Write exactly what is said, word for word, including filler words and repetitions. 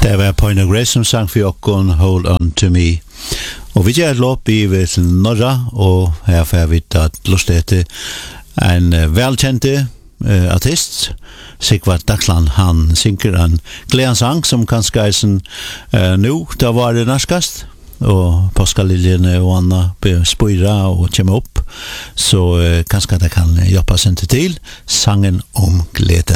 Det var Point of Grace som sang for jokken Hold On To Me. Og vi gjør et lopp i til Norra, og her får vi tatt lyst til en velkjente uh, artist, Sigvard Dagsland. Han synger en gledensang som kan skreisen uh, nå, da var det norskast, og påskaliljene og Anna bør spøyre og komme opp, så uh, kanskje det kan hjelpe seg til sangen om glede.